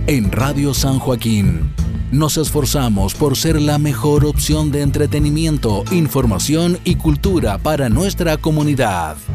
En Radio San Joaquín nos esforzamos por ser la mejor opción de entretenimiento, información y cultura para nuestra comunidad.